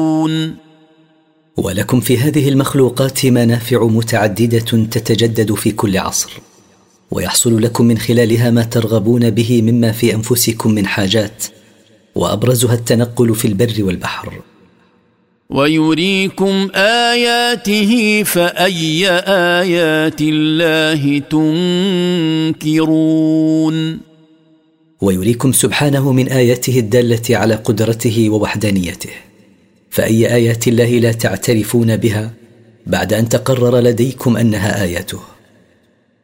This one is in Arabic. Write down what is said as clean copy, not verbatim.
ولكم في هذه المخلوقات منافع متعددة تتجدد في كل عصر، ويحصل لكم من خلالها ما ترغبون به مما في أنفسكم من حاجات، وأبرزها التنقل في البر والبحر. ويريكم آياته فأي آيات الله تنكرون. ويريكم سبحانه من آياته الدالة على قدرته ووحدانيته، فأي آيات الله لا تعترفون بها بعد أن تقرر لديكم أنها آياته؟